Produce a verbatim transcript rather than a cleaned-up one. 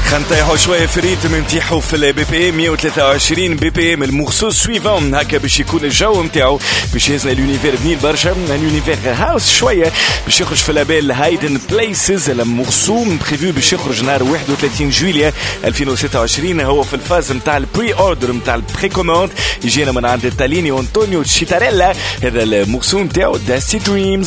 خنطيحوا شويه في الريتم نتيحوا في البي بي مية وثلاثة وعشرين بي بي ام المخصوص سويفون هكا باش يكون الجو نتاعو باش يهزنا اليونيفير بنين برشا اليونيفير هاوس شويه باش يخرج في لابيل هايدن بليسز المرسوم بريفيو باش يخرج نهار واحد وثلاثين جويلية ألفين وستة وعشرين. هو في الفاز نتاع البري اوردر نتاع البري كوموند يجينا من عند التاليني وانطونيو تشيتاريلا. هذا المرسوم نتاعو داستي دريمز.